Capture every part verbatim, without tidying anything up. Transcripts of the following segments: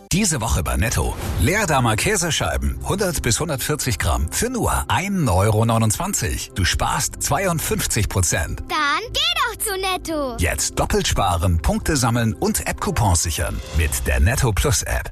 Diese Woche bei Netto. Leerdamer Käsescheiben, hundert bis hundertvierzig Gramm, für nur ein Euro neunundzwanzig. Du sparst zweiundfünfzig Prozent. Dann geh doch zu Netto. Jetzt doppelt sparen, Punkte sammeln und App-Coupons sichern. Mit der Netto Plus App.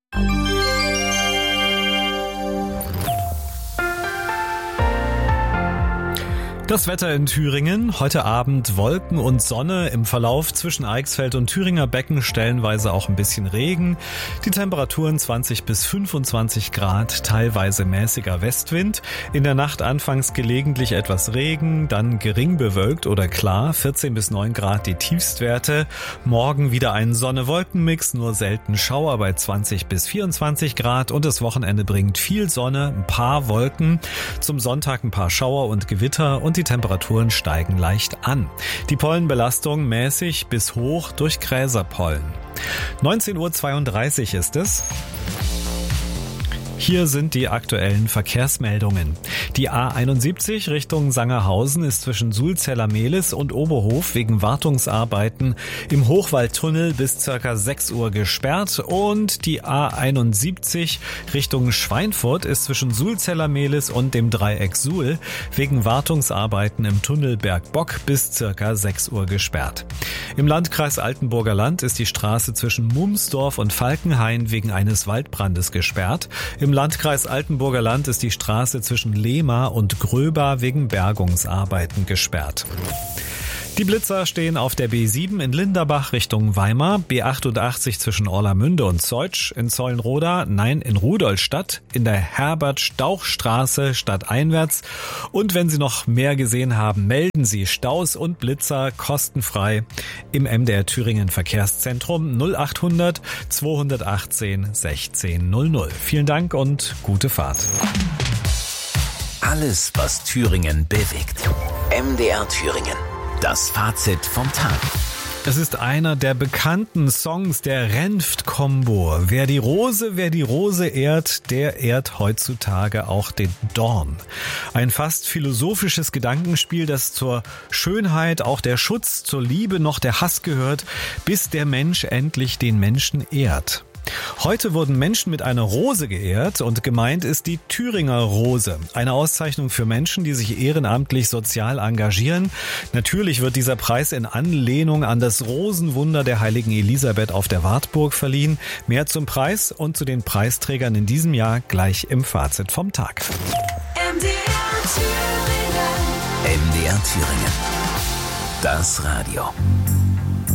Das Wetter in Thüringen. Heute Abend Wolken und Sonne. Im Verlauf zwischen Eichsfeld und Thüringer Becken stellenweise auch ein bisschen Regen. Die Temperaturen zwanzig bis fünfundzwanzig Grad, teilweise mäßiger Westwind. In der Nacht anfangs gelegentlich etwas Regen, dann gering bewölkt oder klar, vierzehn bis neun Grad die Tiefstwerte. Morgen wieder ein Sonne-Wolken-Mix, nur selten Schauer bei zwanzig bis vierundzwanzig Grad. Und das Wochenende bringt viel Sonne, ein paar Wolken. Zum Sonntag ein paar Schauer und Gewitter und die Temperaturen steigen leicht an. Die Pollenbelastung mäßig bis hoch durch Gräserpollen. neunzehn Uhr zweiunddreißig ist es. Hier sind die aktuellen Verkehrsmeldungen. Die A einundsiebzig Richtung Sangerhausen ist zwischen Sulzeller-Mehlis und Oberhof wegen Wartungsarbeiten im Hochwaldtunnel bis ca. sechs Uhr gesperrt. Und die A einundsiebzig Richtung Schweinfurt ist zwischen Sulzeller-Mehlis und dem Dreieck Suhl wegen Wartungsarbeiten im Tunnel Bergbock bis ca. sechs Uhr gesperrt. Im Landkreis Altenburger Land ist die Straße zwischen Mumsdorf und Falkenhain wegen eines Waldbrandes gesperrt. Im Landkreis Altenburger Land ist die Straße zwischen Lehmar und Gröber wegen Bergungsarbeiten gesperrt. Die Blitzer stehen auf der B sieben in Linderbach Richtung Weimar, B achtundachtzig zwischen Orlamünde und Zeutsch, in Zollenroda, nein, in Rudolstadt, in der Herbert-Stauch-Straße stadteinwärts. Und wenn Sie noch mehr gesehen haben, melden Sie Staus und Blitzer kostenfrei im M D R Thüringen Verkehrszentrum null achthundert zweihundertachtzehn sechzehn null null. Vielen Dank und gute Fahrt. Alles, was Thüringen bewegt. M D R Thüringen. Das Fazit vom Tag. Es ist einer der bekannten Songs der Renft-Kombo. Wer die Rose, wer die Rose ehrt, der ehrt heutzutage auch den Dorn. Ein fast philosophisches Gedankenspiel, das zur Schönheit, auch der Schutz, zur Liebe noch der Hass gehört, bis der Mensch endlich den Menschen ehrt. Heute wurden Menschen mit einer Rose geehrt und gemeint ist die Thüringer Rose. Eine Auszeichnung für Menschen, die sich ehrenamtlich sozial engagieren. Natürlich wird dieser Preis in Anlehnung an das Rosenwunder der heiligen Elisabeth auf der Wartburg verliehen. Mehr zum Preis und zu den Preisträgern in diesem Jahr gleich im Fazit vom Tag. M D R Thüringen. M D R Thüringen. Das Radio.